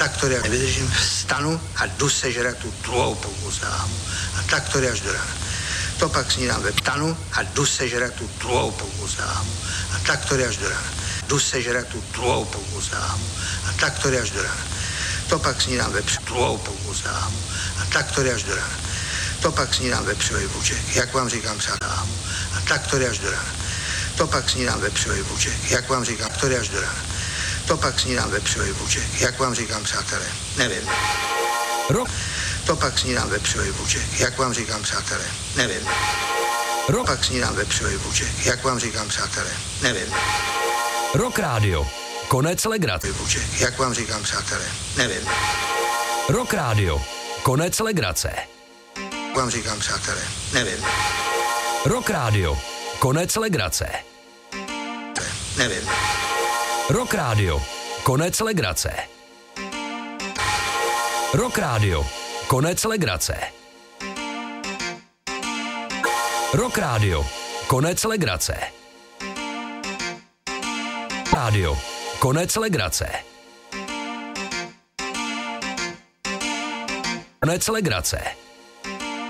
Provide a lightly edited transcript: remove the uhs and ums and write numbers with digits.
tak to já nevydržím, vstanu a jdu sežrat tu druhou půlku salámu. A tak to až do rana. To pak snídám ve vstanu a jdu sežrat tu druhou půlku salámu. A tak to až do rana. Jdu sežrat tu druhou půlku salámu. A tak to až do rana. To pak snídám ve druhou půlku salámu. A tak to až do rana. To pak snídám vepřový buček, jak vám říkám, salámu. A tak to až do rana. To pak snídám vepřový buček, jak vám říkám, to až do rana. To pak snídám vepřový buček, jak vám říkám, přátelé, nevím. To pak snídám vepřový buček, jak vám říkám, přátelé, nevím. Pak snídám vepřový buček, jak vám říkám, přátelé, nevím. Rock Radio. Konec legrace. Buček, jak vám říkám, přátelé, nevím. Rock Radio. Konec legrace. Jak vám říkám, přátelé, nevím. Rock Radio. Konec legrace. Nevím. Rock Radio. Konec legrace. Rock Radio. Konec legrace. Rock Radio. Konec legrace. Radio. Konec legrace. Konec legrace.